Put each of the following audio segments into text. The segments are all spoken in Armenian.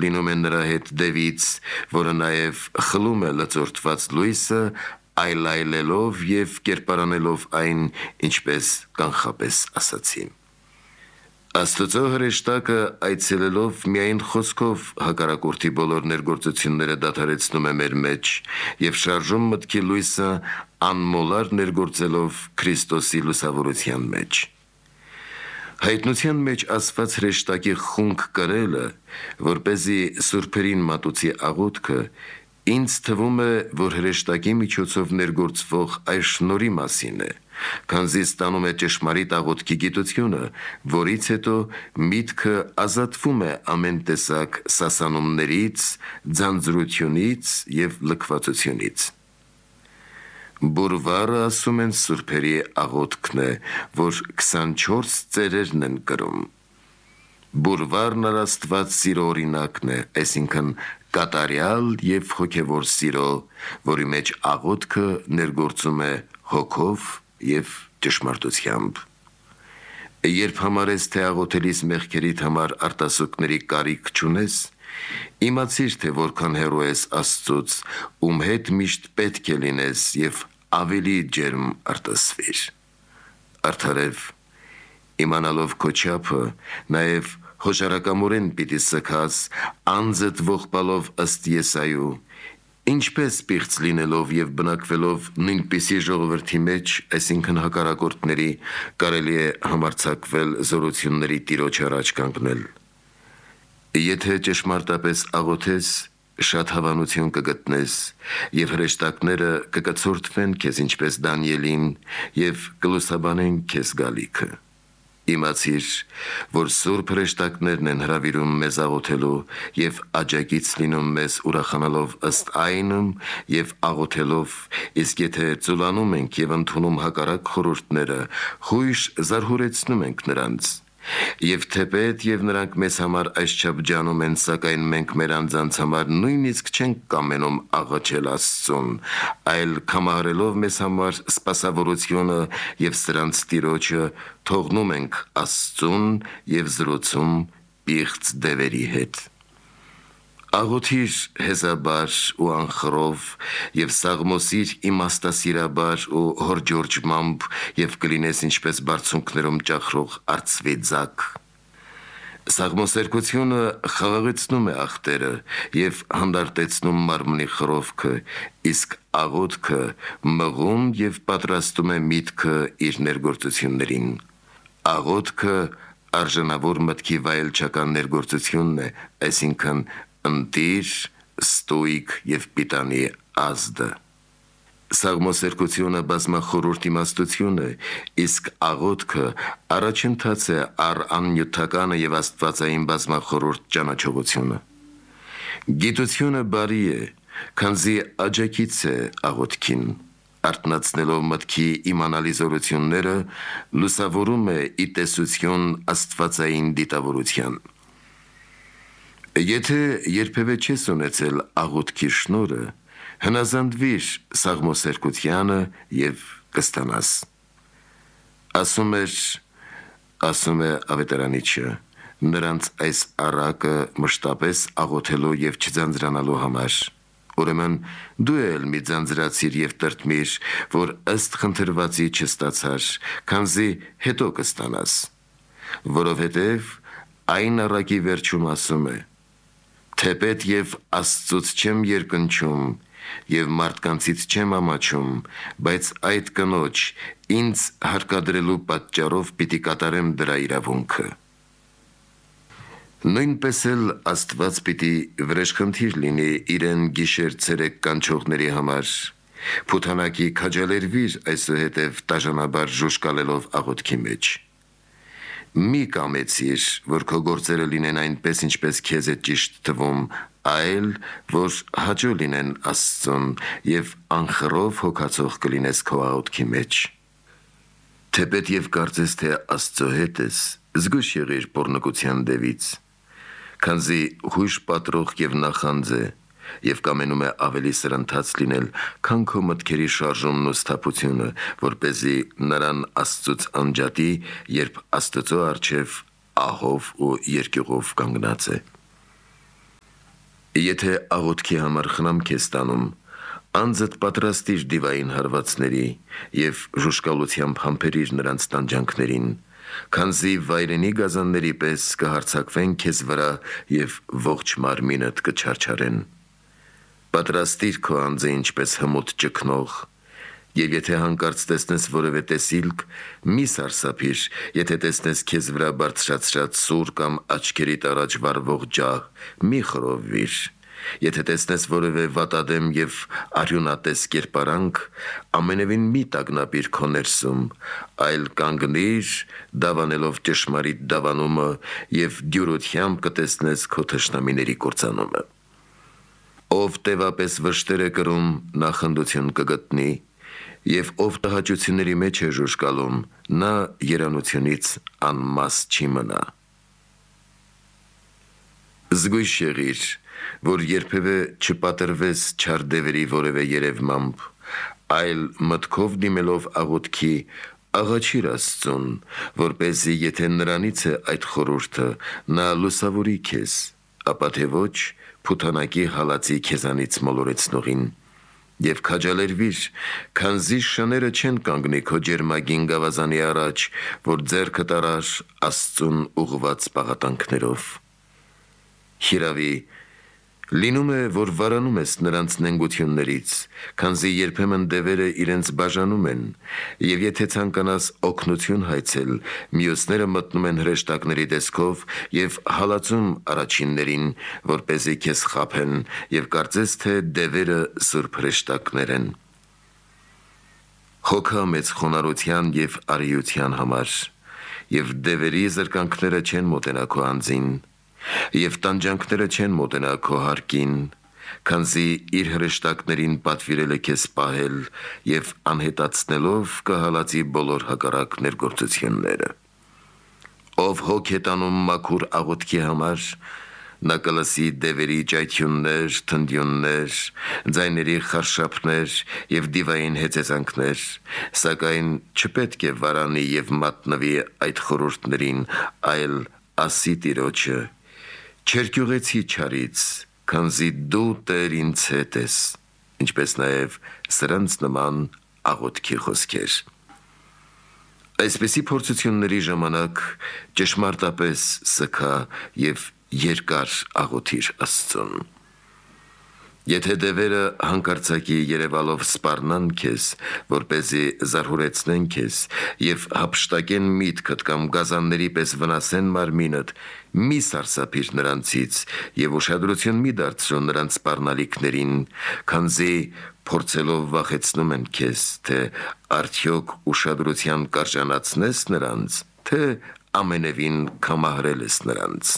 լինում է նրա հետ դևից, որը նաև խլում է լծորդված լույսը, այլայլելով և կերպարանելով այն, ինչպես կանխապես ասացի։ Աստծո հրեշտակը այցելելով միայն խոսքով հակառակորդի բոլոր ներգործությունները դադարեցնում է մեր մեջ և շարժում մտքի լույսը անմոլար ներգործելով Քրիստոսի լուսավորության մեջ։ Հայտնության մեջ ասված հրեշտակի խունկ կրելը, որպեսզի սուրբերին մատուցի աղոթքը, ինձ թվում է, որ հրեշտակի միջոցով ներգործվող այս շնորհի մասին է, քանզի ստանում է ճշմարիտ աղոթքի գիտությունը, որից հետո միտքը ազատվում է ամեն տեսակ սասանումներից, ձանձրությունից և լքվածությունից։ Բուրվարը, ասում են, սուրբերի աղոթքն է, որ 24 ծերերն են կրում։ Բուրվարն Աստված սիրո օրինակն է, այսինքն կատարյալ և հոգևոր սիրո, որի մեջ աղոթքը ներգործում է հոգով և ճշմարտությամբ։ Երբ համարես, թե աղոթելիս մեղքերիդ համար արտասուքների կարիք չունես, իմացիր, թե որքան հեռու ես Աստծուց, ում հետ միշտ պետք է լինես և ավելի ջերմ արտասվիր։ Արդարև, իմանալով քո չափը, նաև հոժարակամորեն պիտի սգաս, անձդ ողբալով ըստ Եսայու, ինչպես պիղծ լինելով և բնակվելով նույնպիսի ժողովրդի մեջ, այսինքն հակառակորդների, կարելի է համարձակվել զորությունների Տիրոջ առաջ կանգնել։ Եթե ճշմարտապես աղոթես, շատ հավանություն կգտնես, և հրեշտակները կկցորդվեն քեզ ինչպես Դանիելին և կլուսաբանեն քեզ գալիքը։ Իմացիր, որ սուրբ հրեշտակներն են հրավիրում մեզ աղոթելու և աջակից լինում մեզ ուրախանալով ըստ այնմ և աղոթելով, իսկ եթե ծուլանում ենք և ընդունում հակառակ խորհուրդները, հույժ զարհուրեցնում ենք նրանց։ Եվ թեպետ և նրանք մեզ համար այսչափ ջանում են, սակայն մենք մեր անձանց համար նույնիսկ չենք կամենում աղաչել Աստծուն, այլ կամարելով մեզ համար սպասավորությունը և սրանց Տիրոջը թողնում ենք Աստծուն և զրուցում պիղծ դևերի հետ։ Աղոթիր հեզաբար ու անխռով և սաղմոսիր իմաստասիրաբար ու հորջորջմամբ և կլինես ինչպես բարձունքներում ճախրող արծվի ձագ։ Սաղմոսերկությունը խաղաղեցնում է ախտերը և հանդարտեցնում մարմնի խռովքը, իսկ աղոթքը մղում և պատրաստում է միտքը իր ներգործություններին։ Աղոթքը արժանավոր մտքի վայելչական ներգործությունն է, այսինքն ընտիր, ստույգ և պիտանի ազդը։ Սաղմոսերկությունը բազմախորհուրդ իմաստություն է, իսկ աղոթքը առաջընթաց է առ աննյութականը և աստվածային բազմախորհուրդ ճանաչողությունը։ Գիտությունը բարի է, քանզի աջակից է աղոթքին, արթնացնելով մտքի իմանալի զորությունները, լուսավորում է ի տեսություն աստվածային դիտավորության։ Եթե երբևէ չես ունեցել աղոթքի շնորհը, հնազանդվիր սաղմոսերկությանը և կստանաս։ Ասում է ավետարանիչը, նրանց այս առակը մշտապես աղոթելու և չձանձրանալու համար։ Ուրեմն դու էլ մի ձանձրացիր և տրտմիր, որ ըստ խնդրվածի չստացար, քանզի հետո կստանաս։ Որովհետև այն առակի վերջում ասում է. թեպետ և Աստծուց չեմ երկնչում և մարդկանցից չեմ ամաչում, բայց այդ կնոջ ինձ հարկադրելու պատճառով պիտի կատարեմ դրա իրավունքը։ Նույնպես էլ Աստված պիտի վրեժխնդիր լինի իրեն գիշեր-ցերեկ կանչողների համար։ Փութանակի քաջալերվիր այսուհետև տաժանաբար ժուժկալելով աղոթքի մեջ։ Մի կամեցիր, որ քո գործերը լինեն այնպես, ինչպես քեզ է ճիշտ թվում, այլ որ հաճո լինեն Աստծուն և անխռով հոգացող կլինես քո աղոթքի մեջ։ Թեպետ և կարծես, թե Աստծո հետ ես, զգույշ եղիր պոռնկության դևից, քանզի հույժ պատրող և նախանձ է և կամենում է ավելի սրընթաց լինել, քան քո մտքերի շարժումն ու սթափությունը, որպեսզի նրան Աստծուց անջատի, երբ Աստծո առջև ահով ու երկյուղով կանգնած է։ Եթե աղոթքի համար խնամք ես տանում, անձդ պատրաստիր դիվային հարվածների և ժուշկալությամբ համբերիր նրանց տանջանքներին, քանզի վայրենի գազանների պես կհարձակվեն քեզ վրա և ողջ մարմինդ կչարչարեն։ Պատրաստիր քո անձը ինչպես հմուտ ճգնող, և եթե հանկարծ տեսնես որևէ տեսիլք, մի սարսափիր, եթե տեսնես քեզ վրա բարձրացրած սուր կամ աչքերիդ առաջ վառվող ջահ, մի խռովվիր, եթե տեսնես որևէ վատադեմ և արյունատես կերպարանք, ամենևին մի տագնապիր քո ներսում, այլ կանգնիր, դավանելով ճշմարիտ դավանումը և դյուրությամբ կտեսնես քո թշնամիների կործանումը։ Ով տևապես վշտեր է կրում, նա խնդություն կգտնի, և ով տհաճությունների մեջ է ժուժկալում, նա երանությունից անմաս չի մնա։ Զգույշ եղիր, որ երբևէ չպատրվես չար դևերի որևէ երևմամբ, այլ մտքով դիմելով աղոթքի, աղաչիր Աստծուն, որպեսզի եթե նրանից է այդ խորհուրդը, նա լուսավորի քեզ, ապա թե ոչ փութանակի հալածի քեզանից մոլորեցնողին, և քաջալերվիր, քանզի շները չեն կանգնի քո ջերմագին գավազանի առաջ, որ ձեռքդ առար Աստծուն ուղղված պաղատանքներով։ Հիրավի, լինում է, որ վարանում ես նրանց նենգություններից, քանզի երբեմն դևերը իրենց բաժանում են, և եթե ցանկանաս օգնություն հայցել, մյուսները մտնում են հրեշտակների տեսքով և հալածում առաջիններին, որպեսզի քեզ խաբեն, և կարծես թե դևերը սուրբ հրեշտակներ են։ Հոգա մեծ խոնարհության և արիության համար, և դևերի զրկանքները չեն մոտենա քո անձին, և տանջանքները չեն մոտենա քո հարկին, քանզի իր հրեշտակներին պատվիրել է քեզ պահել և անհետացնելով կհալածի բոլոր հակառակ ներգործությունները։ Ով հոգ է տանում մաքուր աղոթքի համար, նա կլսի դևերի ճայթյուններ, թնդյուններ, ձայների խարշափներ և դիվային հեծեծանքներ, սակայն չպետք է վարանի և մատնվի այդ խորհուրդներին, այլ ասի Տիրոջը. «Չերկյուղեցի չարից, քանզի դու Տեր ինձ հետ ես», ինչպես նաև սրանց նման աղոթքի խոսքեր։ Այսպիսի փորձությունների ժամանակ ճշմարտապես սգա և երկար աղոթիր Աստծուն։ Եթե դևերը հանկարծակի երևալով սպառնան քեզ, որպեսզի զարհուրեցնեն քեզ և հափշտակեն միտքդ կամ գազանների պես վնասեն մարմինդ, մի սարսափիր նրանցից և ուշադրություն մի դարձրու նրանց սպառնալիքներին, քանզի փորձելով վախեցնում են քեզ, թե արդյոք ուշադրության կարժանացնես նրանց, թե ամենևին կամահրել ես նրանց։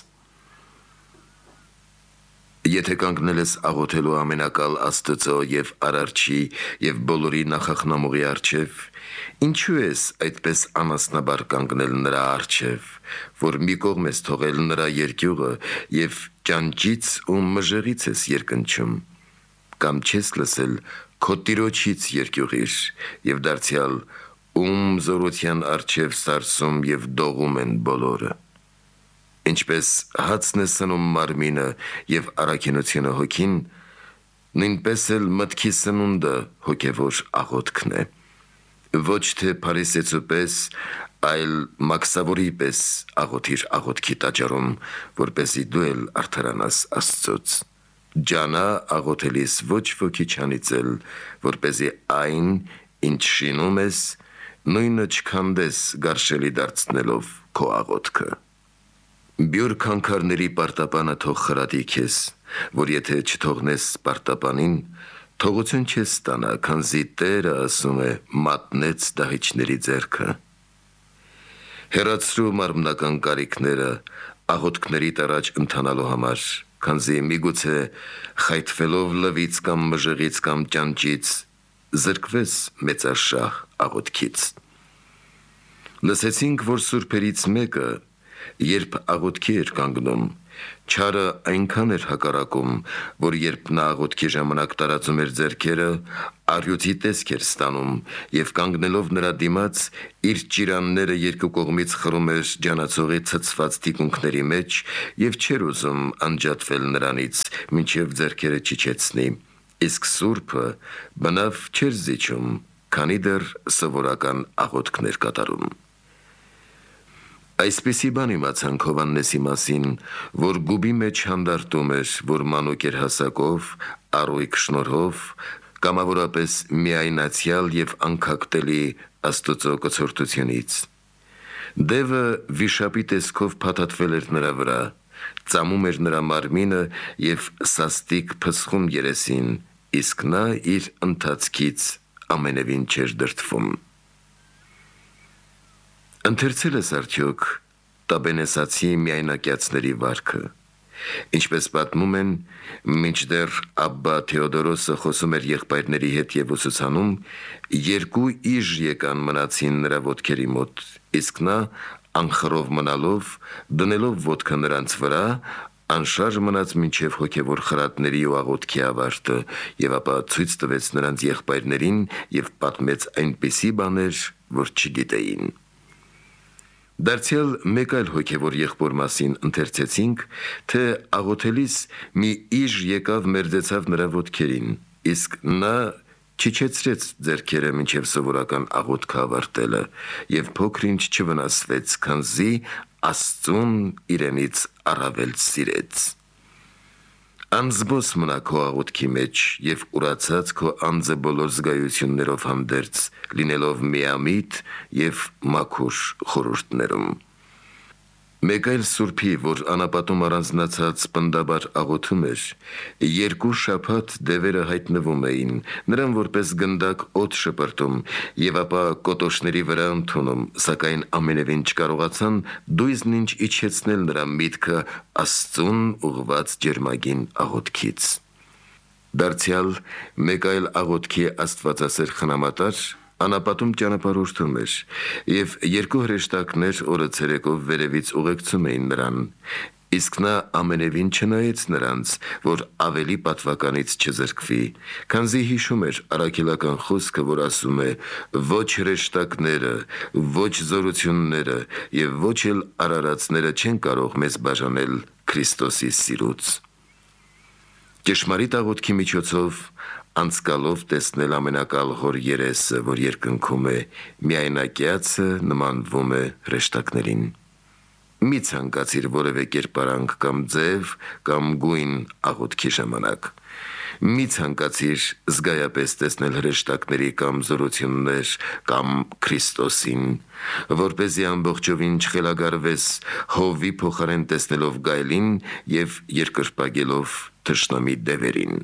Եթե կանգնել ես աղոթելու ամենակալ Աստծո և Արարչի և բոլորի նախախնամողի առջև, ինչու ես այդպես անասնաբար կանգնել նրա առջև, որ մի կողմ ես թողել նրա երկյուղը և ճանճից ու մժեղից ես երկնչում, կամ չես լսել քո Տիրոջից երկյուղիր և դարձյալ ում զորության առջև սարսում և դողում են բոլորը։ Ինչպես հացն է սնում մարմինը և առաքինությունը հոգին, նույնպես էլ մտքի սնունդը հոգևոր աղոթքն է։ Ոչ թե փարիսեցու պես, այլ մաքսավորի պես աղոթիր աղոթքի տաճարում, որպեսզի դու էլ արդարանաս Աստծուց։ Ջանա աղոթելիս ոչ ոքի չանիծել, որպեսզի այն, ինչ շինում ես, նույնը չքանդես գարշելի դարձնելով քո աղոթքը։ Բյուր քանքարների պարտապանը թող խրատի քեզ, որ եթե չթողնես պարտապանին, թողություն չես ստանա, քանզի Տերը ասում է. «Մատնեց դահիճների ձեռքը»։ Հեռացրու մարմնական կարիքները աղոթքներիդ առաջ ընթանալու համար, քանզի միգուցե խայթվելով լվից կամ մժեղից կամ ճանճից զրկվես մեծաշահ աղոթքից։ Լսեցինք, որ սուրբերից մեկը, երբ աղոթքի էր կանգնում, Չարը այնքան էր հակառակում, որ երբ նա աղոթքի ժամանակ տարածում էր ձեռքերը, առյուծի տեսք էր ստանում եւ կանգնելով նրա դիմաց, իր ճիրանները երկու կողմից խրում էր ջանացողի ցցված թիկունքների մեջ եւ չէր ուզում անջատվել նրանից, մինչեւ ձեռքերը չիջեցնի, իսկ Սուրբը բնավ չէր զիջում, քանի դեռ սովորական աղոթքներ կատարում։ Այսպիսի բան իմացանք Հովհաննեսի մասին, որ գուբի մեջ հանդարտում էր, որ մանուկ էր հասակով, առույգ շնորհով, կամավորապես միայնացյալ եւ անկակտելի Աստծո կցորդությունից։ Դևը վիշապի տեսքով փաթաթվել էր նրա վրա, ծամում էր նրա մարմինը եւ սաստիկ փսխում երեսին, իսկ նա իր ընթացքից ամենևին չէր դրդվում։ Ընթերցել ես արդյոք տաբենեսացի միայնակյացների վարքը։ Ինչպես պատմում են, մինչդեռ Աբբա Թեոդորոսը խոսում էր եղբայրների հետ եւ ուսուցանում, երկու իժ եկան մնացին նրա ոտքերի մոտ, իսկ նա անխռով մնալով, դնելով ոտքը նրանց վրա, անշարժ մնաց մինչև հոգևոր խրատների ու աղոթքի ավարտը եւ ապա ցույց տվեց նրանց եղբայրներին եւ պատմեց այնպիսի բաներ, որ չգիտեին։ Դարձյալ մեկ այլ հոգևոր եղբոր մասին ընթերցեցինք, թե աղոթելիս մի իժ եկավ մերձեցավ նրա ոտքերին, իսկ նա չիջեցրեց ձեռքերը մինչև սովորական աղոթքը ավարտելը եւ փոքր-ինչ չվնասվեց, քանզի Աստծուն իրենից առավել սիրեց։ Անզբոս մնա քո աղոթքի մեջ եւ ուրացած քո անձը բոլոր զգայություններով հանդերձ, լինելով միամիտ եւ մաքուր խորհուրդներում։ Մեկ այլ սուրբի, որ անապատում առանձնացած պնդաբար աղոթում էր, 2 շաբաթ դևերը հայտնվում էին, նրան որպես գնդակ օդ շպրտում եւ ապա կոտոշների վրա ընդունում, սակայն ամենևին չկարողացան դույզն ինչ իջեցնել նրա միտքը Աստծուն ուղված ջերմագին աղոթքից։ Դարձյալ մեկ այլ աղոթքի աստվածասեր խնամատար անապատում ճանապարհորդում էր եւ 2 հրեշտակներ օրը ցերեկով վերևից ուղեկցում էին նրան, իսկ նա ամենևին չնայեց նրանց, որ ավելի պատվականից չզրկվի, քանզի հիշում էր առաքելական խոսքը, որ ասում է. ոչ հրեշտակները, ոչ զորությունները եւ ոչ էլ արարածները չեն կարող մեզ բաժանել Քրիստոսի սիրուց։ Ճշմարիտ աղոթքի միջոցով անցկալով տեսնել ամենակալհոր երեսը, որ երկնքում է, միայնակյացը նմանվում է հրեշտակներին։ Մի ցանկացիր որևէ կերպարանք կամ ձև կամ գույն աղոթքի ժամանակ։ Մի ցանկացիր զգայապես տեսնել հրեշտակների կամ զորություններ կամ Քրիստոսին, որպեսզի ամբողջովին չխելագարվես հովի փոխարեն տեսնելով գայլին եւ երկրպագելով թշնամի դևերին։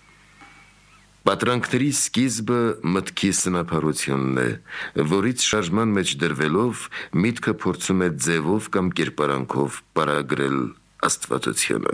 Պատրանքների սկիզբը մտքի սնափարությունն է, որից շարժման մեջ դրվելով միտքը փորձում է ձևով կամ կերպարանքով պարագրել աստվածությունը։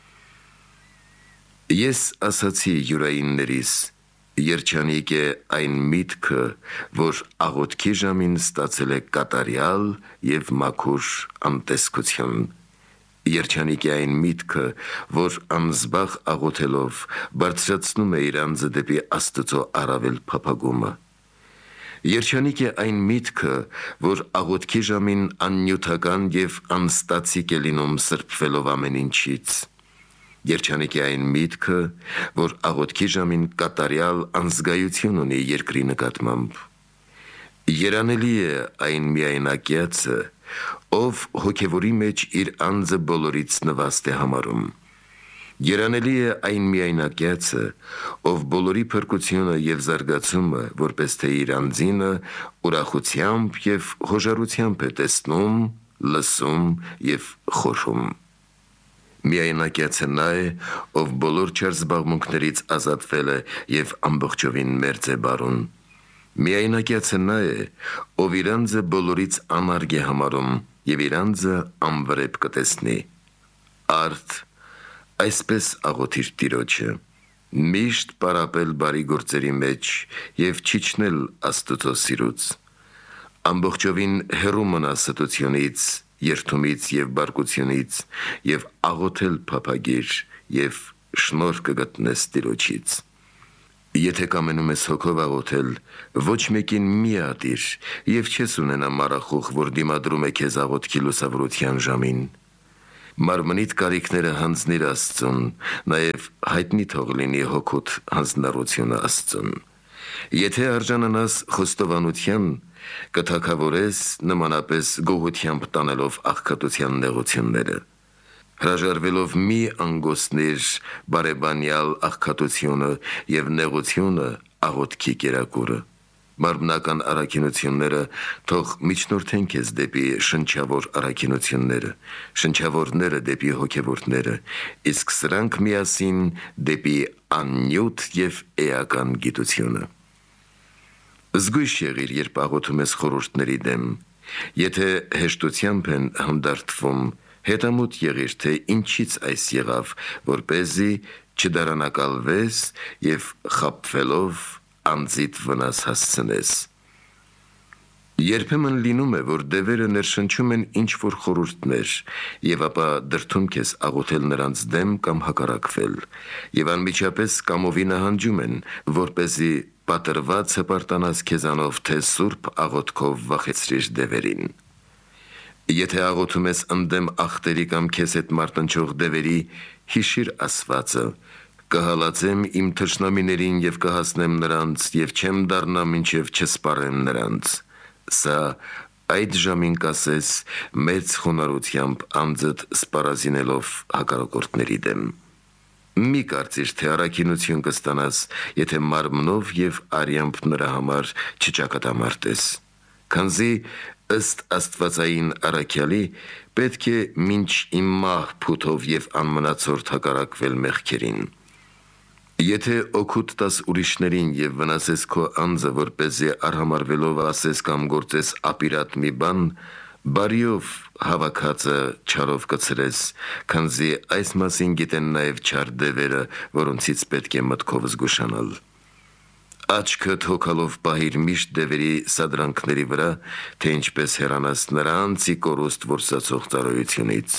Ես ասացի յուրայիններիս, երջանիկ է այն միտքը, որ աղոթքի ժամին ստացել է կատարյալ եւ մաքուր անտեսքություն։ Երջանիկ է այն միտքը, որ անզբաղ աղոթելով բարձրացնում է իր անձը դեպի Աստծո առավել փափագումը։ Երջանիկ է այն միտքը, որ աղոթքի ժամին աննյութական եւ անստացիկ է լինում սրբվելով ամեն ինչից։ Երջանիկ է այն միտքը, որ աղոթքի ժամին կատարյալ անզգայություն ունի երկրի նկատմամբ։ Երանելի է այն միայնակյացը, ով հոգևորի մեջ իր անձը բոլորից նվաստ է համարում։ Երանելի է այն միայնակյացը, ով բոլորի փրկությունը եւ զարգացումը, որպես թե իր անձինը, ուրախությամբ եւ հոժարությամբ է տեսնում, լսում եւ խորհում։ Միայնակյացը նա է, ով բոլոր չար զբաղմունքներից ազատվել է եւ ամբողջովին մերձ է բարուն։ Միայնակյացը նա է, ով իր անձը բոլորից անարգ է համարում եւ իր անձը անվրեպ կտեսնի։ Արդ այսպես աղոթիր Տիրոջը. միշտ պարապել բարի գործերի մեջ եւ չիջնել Աստծո սիրուց, ամբողջովին հեռու մնա ստությունից երթումից եւ բարկությունից եւ աղոթել փափագիր եւ շնորհ կգտնես Տիրոջից։ Եթե կամենում ես հոգով աղոթել, ոչ մեկին մի ատիր եւ չես ունենա մարախուխ, որ դիմադրում է քեզ աղոթքի լուսավորության ժամին։ Մարմնիդ կարիքները հանձնիր Աստծուն, նաեւ հայտնի թող լինի հոգուդ հանձնառությունը Աստծուն։ Եթե արժանանաս խոստովանության, կթագավորես նմանապես գողությամբ տանելով աղքատության նեղությունները։ Հրաժարվելով մի անգոսնիր բարեբանյալ աղքատությունը եւ նեղությունը աղոթքի կերակուրը։ Մարմնական առաքինությունները թող միջնորդեն քեզ դեպի շնչավոր առաքինությունները, շնչավորները դեպի հոգևորները, իսկ սրանք միասին դեպի աննյութ եւ էական գիտությունը։ Զգույշ եղիր, երբ աղոթում ես խորհուրդների դեմ, եթե հեշտությամբ են հանդարտվում, հետամուտ եղիր, թե ինչից այս եղավ, որպեսզի չդարանակալվես եւ խաբվելով անձիդ վնաս հասցնես։ Երբեմն լինում է, որ դևերը ներշնչում են ինչ-որ խորհուրդներ եւ ապա դրդում քեզ աղոթել նրանց դեմ կամ հակառակվել եւ անմիջապես կամովի նահանջում են, որպեսզի պատրված հպարտանաս քեզանով, թե սուրբ աղոթքով վախեցրիր դևերին։ Եթե աղոթում ես ընդդեմ ախտերի կամ քեզ հետ մարտնչող դևերի, հիշիր ասվածը. կհալածեմ իմ թշնամիներին եւ կհասնեմ նրանց եւ չեմ դառնա մինչեւ չսպառեմ նրանց։ Սա այդ ժամին կասես մեծ խոնարհությամբ անձդ սպառազինելով հակառակորդների դեմ։ Մի կարծիր, թե առաքինություն կստանաս, եթե մարմնով եւ արյամբ նրա համար չճակատամարտես։ Քանզի ըստ աստվածային առաքյալի պետք է մինչ իմ մահ փութով եւ անմնացորդ հակառակվել մեղքերին։ Եթե օգուտ տաս ուրիշներին եւ վնասես քո անձը, որպեսզի արհամարվելով ասես կամ գործես ապիրատ մի բան, բարիով հավաքածը չարով կցրես, քանզի այս մասին գիտեն նաեւ չար դևերը, որոնցից պետք է մտքով զգուշանալ։ Աչքդ հոգալով պահիր միշտ դևերի սադրանքների վրա, թե ինչպես հեռանաս նրանցի կորուստ որսացող ծառայությունից։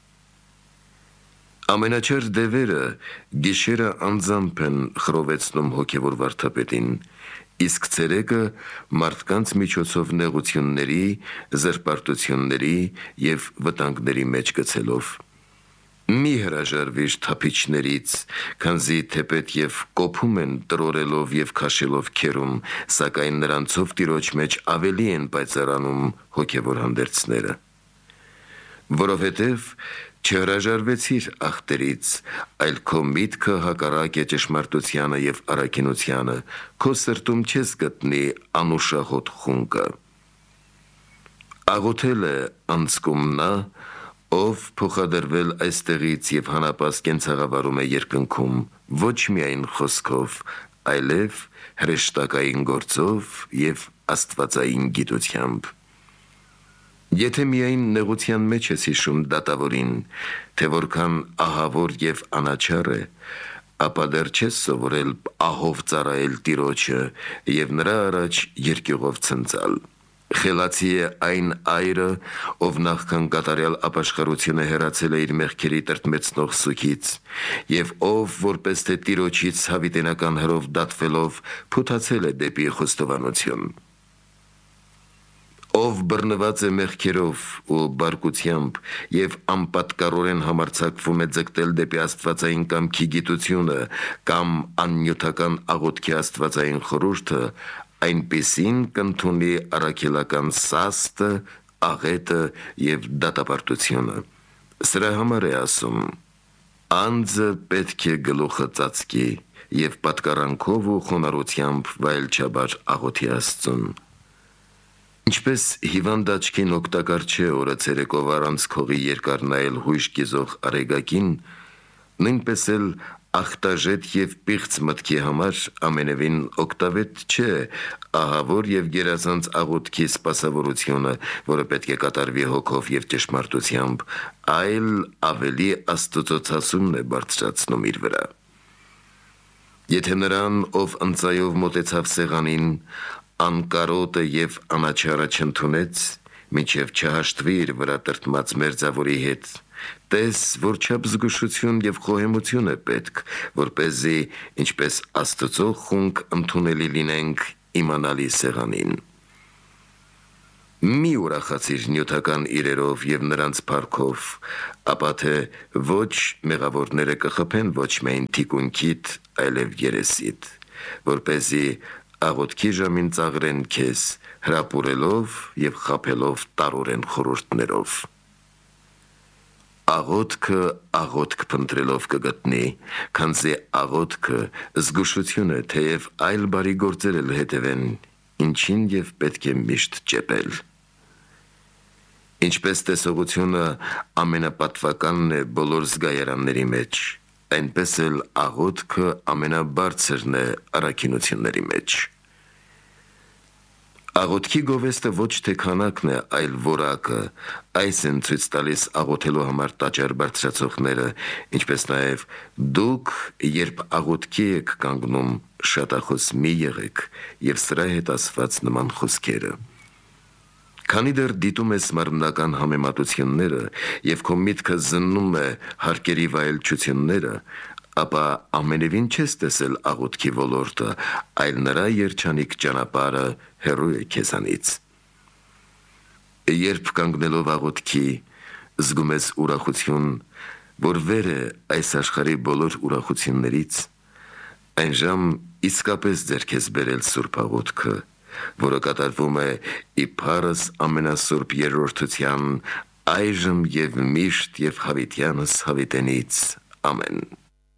Ամենաչար դևերը գիշերը անձամբ են խռովեցնում հոգևոր վարդապետին, իսկ ցերեկը մարդկանց միջոցով նեղությունների, զրպարտությունների եւ վտանգների մեջ գցելով։ Մի հրաժարվիր թափիչներից, քանզի թեպետ եւ կոփում են տրորելով եւ քաշելով քերում, սակայն նրանցով Տիրոջ մեջ ավելի են պայծառանում հոգևոր հանդերձները։ Որովհետեւ չհրաժարվեցիր ախտերից, այլ քո միտքը հակառակ է ճշմարտությանը եւ առաքինությանը, քո սրտում չես գտնի անուշահոտ խունկը։ Աղոթել է անցկում նա, ով փոխադրվել այստեղից եւ հանապաս կենցաղավարում է երկնքում, ոչ միայն խոսքով, այլև հրեշտակային գործով եւ աստվածային գիտությամբ։ Եթե միայն նեղության մեջ ես հիշում դատավորին, թե որքան ահավոր եւ անաչառ է, ապա դեռ չես սովորել ահով ծառայել Տիրոջը եւ նրա առաջ երկյուղով ցնծալ։ Խելացի է այն այրը, ով նախքան կատարյալ ապաշխարությունը հեռացել է իր մեղքերի տրտմեցնող սուգից, եւ ով որպես թե Տիրոջից հավիտենական հրով դատվելով փութացել է դեպի խոստովանություն։ Ով բռնված է մեղքերով ու բարկությամբ եւ անպատկառորեն համարձակվում է ձգտել դեպի աստվածային կամքի գիտությունը կամ աննյութական աղոթքի աստվածային խորհուրդը, այնպիսին կընդունի առաքելական սաստը, աղետը եւ դատապարտությունը։ Սրա համար է ասում. անձը պետք է գլուխը ծածկի եւ պատկառանքով ու խոնարհությամբ վայելչաբար աղոթի Աստծուն։ Ինչպես հիվանդ աչքին օգտակար չէ օրը ցերեկով առանց քողի երկար նայել հույժ կիզող արեգակին, նույնպես էլ ախտաժետ եւ պիղծ մտքի համար ամենևին օգտավետ չէ ահավոր եւ գերազանց աղոթքի սպասավորությունը, որը պետք է կատարվի հոգով եւ ճշմարտությամբ, այլ ավելի աստծոցացումն է բարձրացնում իր վրա։ Եթե նրան, ով ընծայով մոտեցավ սեղանին, անկարոտը եւ անաչառը չընդունեց, մինչև չհաշտվիր վրա տրտմած մերձավորի հետ, տես, որ չափ զգուշություն և խոհեմություն է պետք, որպեսզի, ինչպես Աստծո խունկ ընդունելի լինենք իմանալի սեղանին։ Մի ուրախացիր նյութական իրերով և նրանց փառքով, ապա թե ոչ մեղավորները կխփեն ոչ միայն թիկունքիդ, այլև երեսիդ, որպեսզի աղոթքի ժամին ծաղրեն քեզ, հրապուրելով և խաբելով տարօրեն խորհուրդներով։ Աղոթքը աղոթք փնտրելով կգտնի, քանզի աղոթքը զգուշություն է, թեև այլ բարի գործեր էլ հետևեն, ինչին և պետք է միշտ ճեպել։ Ինչպես տեսողությունը ամենապատվականն է բոլոր զգայարանների մեջ, այնպես էլ աղոթքը ամենաբարձրն է առաքինությունների մեջ։ Աղոթքի գովեստը ոչ թե քանակն է, այլ որակը, այս են ցույց տալիս աղոթելու համար տաճար բարձրացողները, ինչպես նաև դուք, երբ աղոթքի եք կանգնում, շատախոս մի եղեք և սրա հետ ասված նման խոսքերը։ Քանի դեռ դիտում ես մարմնական համեմատությունները և քո միտքը զննում է հարկերի վայելչությունները, ապա ամենևին չես տեսել աղոթքի ոլորտը, այլ նրա երջանիկ ճանապարհը հեռու է քեզանից։ Երբ կանգնելով աղոթքի զգում ես ուրախություն, որ վեր է այս աշխարհի բոլոր ուրախություններից, այնժամ իսկապես ձեռք ես բերել սուրբ աղոթքը, որը կատարվում է իբարս ամենասուրբ երրորդության, այժմ և միշտ և հավիտյանս հավիտենից, ամեն։